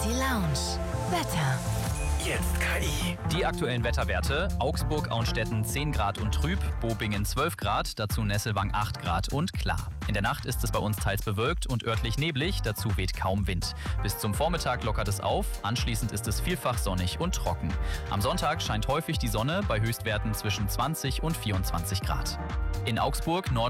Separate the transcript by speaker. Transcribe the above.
Speaker 1: Die Lounge. Wetter.
Speaker 2: Jetzt KI.
Speaker 3: Die aktuellen Wetterwerte: Augsburg, Auenstetten 10 Grad und trüb, Bobingen 12 Grad, dazu Nesselwang 8 Grad und klar. In der Nacht ist es bei uns teils bewölkt und örtlich neblig, dazu weht kaum Wind. Bis zum Vormittag lockert es auf, anschließend ist es vielfach sonnig und trocken. Am Sonntag scheint häufig die Sonne bei Höchstwerten zwischen 20 und 24 Grad. In Augsburg,